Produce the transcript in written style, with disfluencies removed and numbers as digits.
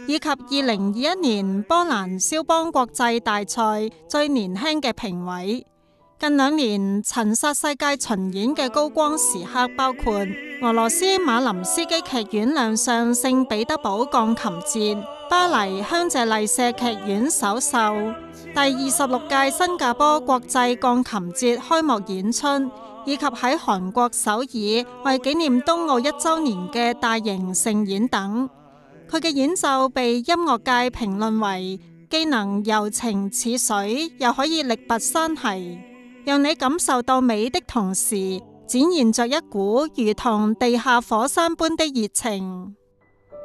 以及2021年波蘭肖邦國際大賽最年輕嘅評委。近2年塵剎世界巡演嘅高光時刻包括俄羅斯馬林斯基劇院亮相聖彼得堡鋼琴節、巴黎香謝麗舍劇院首秀、第26屆新加坡國際鋼琴節開幕演出，以及喺韓國首爾為紀念東奧1週年嘅大型盛演等。佢嘅演奏被音樂界評論為既能柔情似水，又可以力拔山兮，讓你感受到美的同時，展現着一股如同地下火山般的熱情。